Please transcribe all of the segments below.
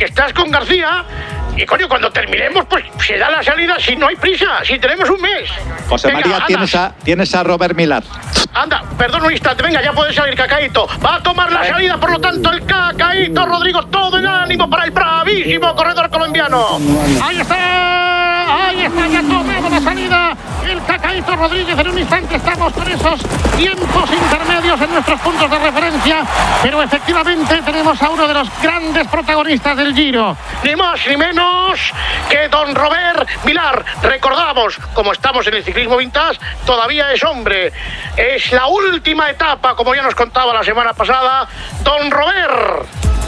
porque estás con García y, coño, cuando terminemos, pues se da la salida si no hay prisa, si tenemos un mes. José Venga, María, tienes a Robert Millar. Anda, perdón un instante, venga, ya puede salir Cacaíto. Va a tomar la salida, por lo tanto, el Cacaíto Rodrigo, todo el ánimo para el bravísimo corredor colombiano. Ahí está, ya tomamos la salida. El Cacaíto Rodríguez, en un instante estamos con esos tiempos intermedios en nuestros puntos de referencia, pero efectivamente tenemos a uno de los grandes protagonistas del Giro, ni más ni menos que don Robert Millar. Recordamos, como estamos en el ciclismo vintage, todavía es hombre, es la última etapa, como ya nos contaba la semana pasada, don Robert.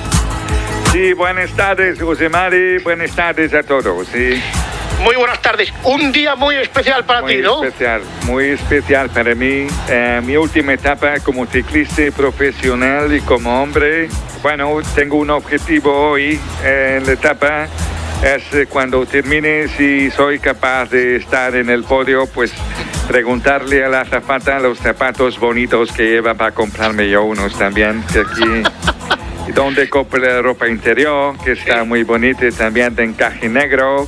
Sí, buenas tardes, José Mari, buenas tardes a todos, sí. Muy buenas tardes. Un día muy especial para ti, ¿no? Muy especial para mí. Mi última etapa como ciclista profesional y como hombre. Bueno, tengo un objetivo hoy en la etapa. Es cuando termine, si soy capaz de estar en el podio, pues preguntarle a la azafata los zapatos bonitos que lleva para comprarme yo unos también, que aquí... donde compro la ropa interior, que está muy bonita, también de encaje negro.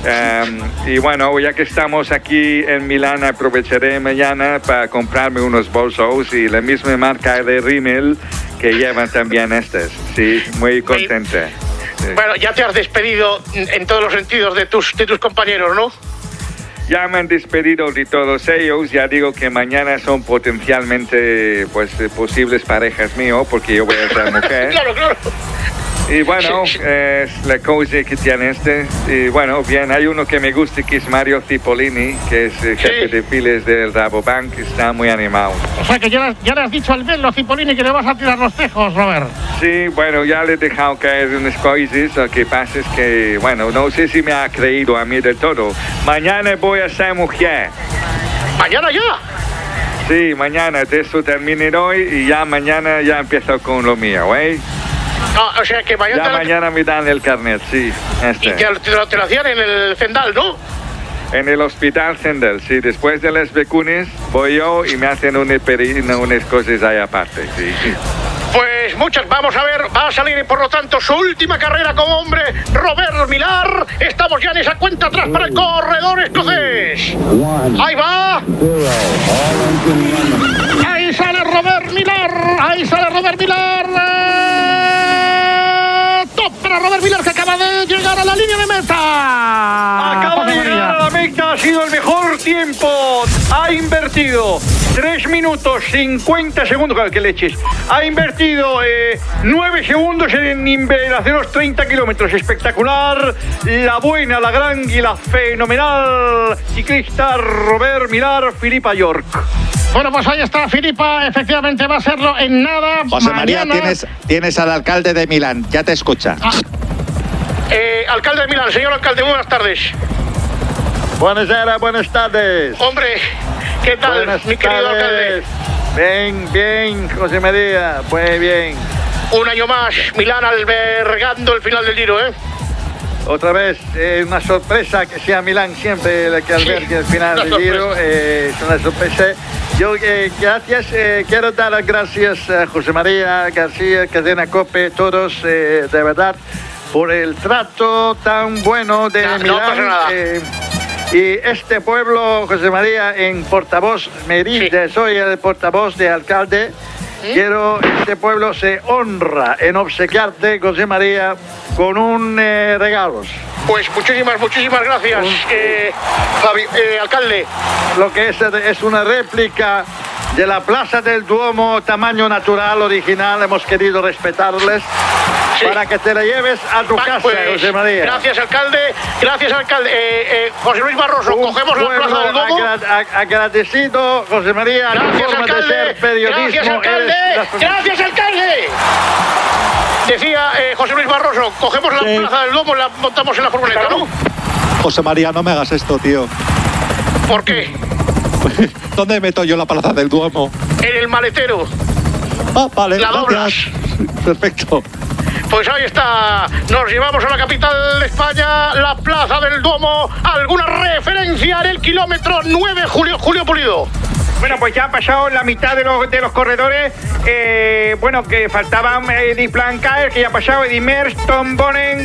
Y bueno, ya que estamos aquí en Milán, aprovecharé mañana para comprarme unos bolsos y la misma marca de Rimmel que llevan también estas. Sí, muy contenta. Sí. Bueno, ya te has despedido en todos los sentidos de tus compañeros, ¿no? Ya me han despedido de todos ellos, ya digo que mañana son potencialmente pues posibles parejas míos, porque yo voy a ser mujer. Claro. Y bueno, es la cosa que tiene este. Y bueno, bien, hay uno que me gusta, que es Mario Cipollini, que es jefe de files del Rabobank, que está muy animado. O sea que ya le has dicho al Bello Cipollini que le vas a tirar los tejos, Robert. Sí, bueno, ya le he dejado caer unas cosas. Lo que pasa es que, bueno, no sé si me ha creído a mí del todo. Mañana voy a ser mujer. ¿Mañana ya? Sí, mañana, de eso terminé hoy y ya mañana ya empiezo con lo mío, ¿eh? No, o sea que mañana... Ya mañana me dan el carnet, sí. Y te lo hacían en el Zendal, ¿no? En el hospital Zendal, sí. Después de las vacunas voy yo y me hacen unas cosas ahí aparte, sí. Pues muchas, vamos a ver, va a salir por lo tanto su última carrera como hombre, Robert Millar. Estamos ya en esa cuenta atrás para el corredor escocés. Ahí va. Ahí sale Robert Millar. Top para Robert Millar, que acaba de llegar a la línea de meta. Acaba de llegar a la meta, ha sido el mejor tiempo. Ha invertido 3 minutos 50 segundos, claro, que leches. Ha invertido 9 segundos en hacer los 30 kilómetros. Espectacular. La buena, la gran y la fenomenal ciclista Robert Millar, Philippa York. Bueno, pues ahí está Philippa, efectivamente va a serlo en nada. José mañana. María, tienes al alcalde de Milán, ya te escucha. Alcalde de Milán, señor alcalde, muy buenas tardes. Buenas tardes. Hombre, ¿qué tal, mi querido alcalde? Bien, José María, muy bien. Un año más, Milán albergando el final del Giro, ¿eh? Otra vez, una sorpresa que sea Milán siempre la que albergue el final del Giro, es una sorpresa. Yo, gracias, quiero dar las gracias a José María García, Cadena COPE, todos, de verdad, por el trato tan bueno de Milán. No pasa nada. Y este pueblo, José María, en portavoz, soy el portavoz de alcalde. Quiero, este pueblo se honra en obsequiarte, José María, con un regalos. Pues muchísimas gracias, alcalde. Lo que es una réplica de la Plaza del Duomo, tamaño natural, original. Hemos querido respetarles para que te la lleves a tu casa, pues, José María. Gracias, alcalde. José Luis Barroso, cogemos la Plaza del Duomo. Agradecido, José María. Gracias, alcalde. De ser periodismo. Gracias, alcalde. Decía José Luis Barroso, cogemos la Plaza del Duomo y la montamos en la furgoneta, ¿no? José María, no me hagas esto, tío. ¿Por qué? ¿Dónde meto yo la Plaza del Duomo? En el maletero. Ah, vale. La doblas. Perfecto. Pues ahí está, nos llevamos a la capital de España, la Plaza del Duomo. ¿Alguna referencia en el kilómetro 9, Julio Pulido? Bueno, pues ya ha pasado la mitad de los corredores. Bueno, que faltaban Eddie Plancaer, que ya ha pasado, Eddie Merckx, Tom Bonen,